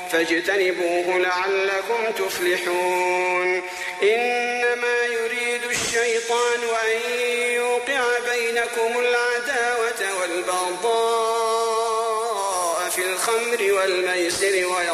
فاجتنبوه لعلكم تفلحون. إنما يريد الشيطان أن يوقع بينكم العداوة والبغضاء في الخمر والميسر